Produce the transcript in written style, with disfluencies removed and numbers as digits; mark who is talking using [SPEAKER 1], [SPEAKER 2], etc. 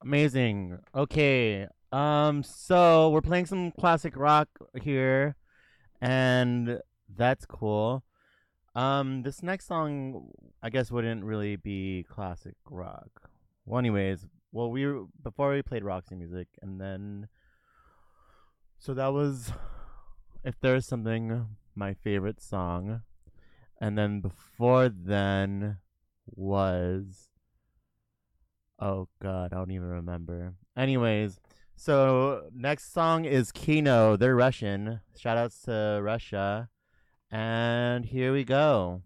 [SPEAKER 1] Amazing. Okay. So we're playing some classic rock here, and that's cool. This next song, I guess, wouldn't really be classic rock. Well, anyways, before we played Roxy music, and then so that was If There's Something, my favorite song, and then before then was Oh God, I don't even remember. Anyways, so next song is Kino. They're Russian. Shout outs to Russia. And here we go.